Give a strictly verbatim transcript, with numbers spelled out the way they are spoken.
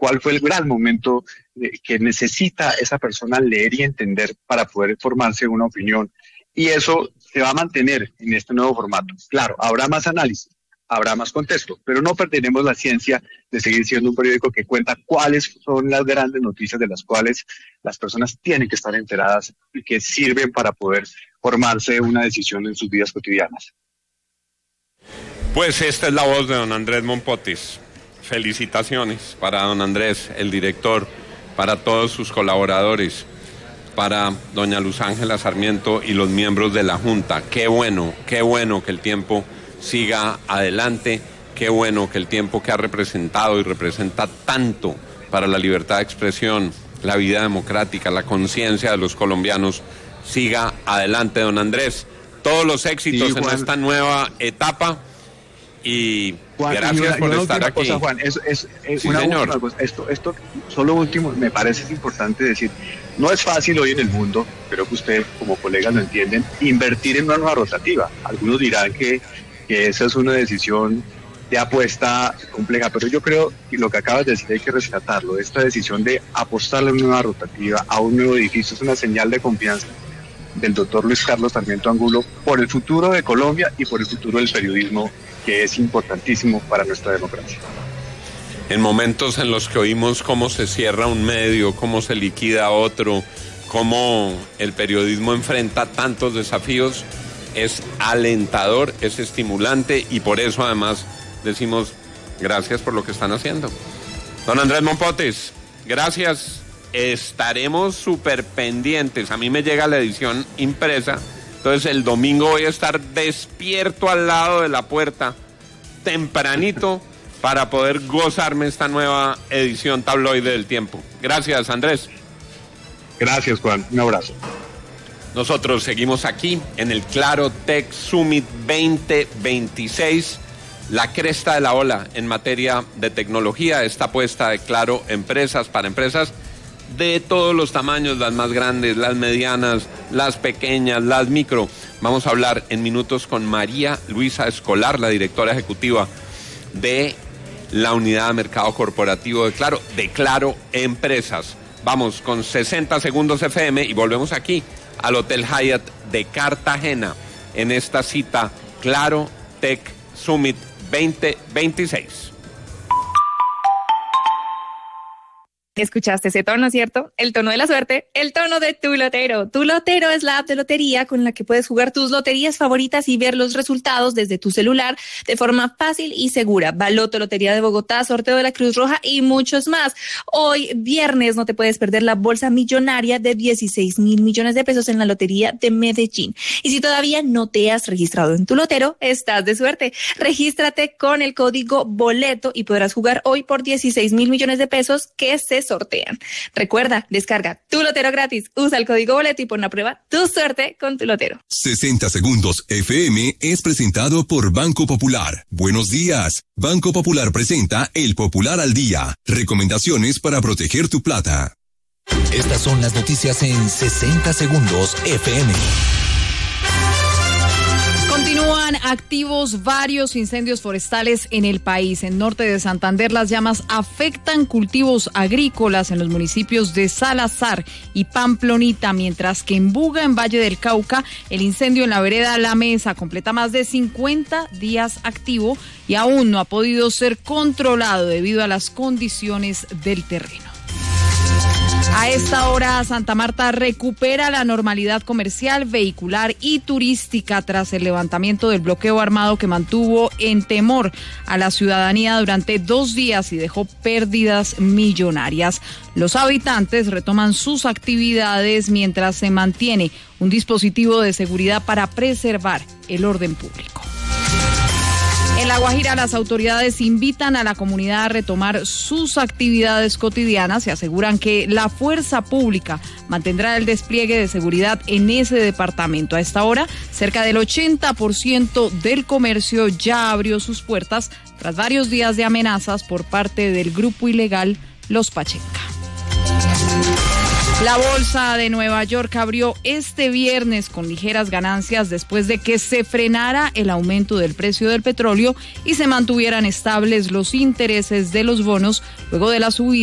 cuál fue el gran momento que necesita esa persona leer y entender para poder formarse una opinión. Y eso se va a mantener en este nuevo formato. Claro, habrá más análisis, habrá más contexto, pero no perderemos la ciencia de seguir siendo un periódico que cuenta cuáles son las grandes noticias de las cuales las personas tienen que estar enteradas y que sirven para poder formarse una decisión en sus vidas cotidianas. Pues esta es la voz de don Andrés Mompotis. Felicitaciones para don Andrés, el director, para todos sus colaboradores, para doña Luz Ángela Sarmiento y los miembros de la Junta. Qué bueno, qué bueno que el tiempo siga adelante, qué bueno que el tiempo que ha representado y representa tanto para la libertad de expresión, la vida democrática, la conciencia de los colombianos, siga adelante, don Andrés. Todos los éxitos sí, en esta nueva etapa y Juan, gracias y una, por y estar aquí. Cosa, Juan, es, es, es sí, una señor. última cosa. Esto, esto, solo último, me parece importante decir, no es fácil hoy en el mundo, creo que usted como colegas lo entienden, invertir en una nueva rotativa. Algunos dirán que, que esa es una decisión de apuesta compleja, pero yo creo que lo que acabas de decir hay que rescatarlo. Esta decisión de apostarle a una nueva rotativa, a un nuevo edificio, es una señal de confianza del doctor Luis Carlos Sarmiento Angulo por el futuro de Colombia y por el futuro del periodismo, que es importantísimo para nuestra democracia. En momentos en los que oímos cómo se cierra un medio, cómo se liquida otro, cómo el periodismo enfrenta tantos desafíos, es alentador, es estimulante y por eso además decimos gracias por lo que están haciendo. Don Andrés Mompotis, gracias. Estaremos súper pendientes. A mí me llega la edición impresa, entonces el domingo voy a estar despierto al lado de la puerta, tempranito, para poder gozarme esta nueva edición tabloide del Tiempo. Gracias, Andrés. Gracias, Juan. Un abrazo. Nosotros seguimos aquí en el Claro Tech Summit veinte veintiséis. La cresta de la ola en materia de tecnología, esta apuesta de Claro Empresas para empresas de todos los tamaños, las más grandes, las medianas, las pequeñas, las micro. Vamos a hablar en minutos con María Luisa Escolar, la directora ejecutiva de la Unidad de Mercado Corporativo de Claro, de Claro Empresas. Vamos con sesenta segundos F M y volvemos aquí al Hotel Hyatt de Cartagena en esta cita Claro Tech Summit veinte veintiséis. Escuchaste ese tono, ¿cierto? El tono de la suerte, el tono de Tu Lotero. Tu Lotero es la app de lotería con la que puedes jugar tus loterías favoritas y ver los resultados desde tu celular de forma fácil y segura. Baloto, Lotería de Bogotá, Sorteo de la Cruz Roja y muchos más. Hoy, viernes, no te puedes perder la bolsa millonaria de dieciséis mil millones de pesos en la Lotería de Medellín. Y si todavía no te has registrado en Tu Lotero, estás de suerte. Regístrate con el código BOLETO y podrás jugar hoy por dieciséis mil millones de pesos que se sortean. Recuerda, descarga Tu Lotero gratis, usa el código boleto y pon a prueba tu suerte con Tu Lotero. sesenta segundos F M es presentado por Banco Popular. Buenos días. Banco Popular presenta El Popular al Día. Recomendaciones para proteger tu plata. Estas son las noticias en sesenta segundos F M. Continúan activos varios incendios forestales en el país. En norte de Santander, las llamas afectan cultivos agrícolas en los municipios de Salazar y Pamplonita, mientras que en Buga, en Valle del Cauca, el incendio en la vereda La Mesa completa más de cincuenta días activo y aún no ha podido ser controlado debido a las condiciones del terreno. A esta hora, Santa Marta recupera la normalidad comercial, vehicular y turística tras el levantamiento del bloqueo armado que mantuvo en temor a la ciudadanía durante dos días y dejó pérdidas millonarias. Los habitantes retoman sus actividades mientras se mantiene un dispositivo de seguridad para preservar el orden público. En La Guajira, las autoridades invitan a la comunidad a retomar sus actividades cotidianas y aseguran que la fuerza pública mantendrá el despliegue de seguridad en ese departamento. A esta hora, cerca del ochenta por ciento del comercio ya abrió sus puertas tras varios días de amenazas por parte del grupo ilegal Los Pachenca. La bolsa de Nueva York abrió este viernes con ligeras ganancias después de que se frenara el aumento del precio del petróleo y se mantuvieran estables los intereses de los bonos luego de la subida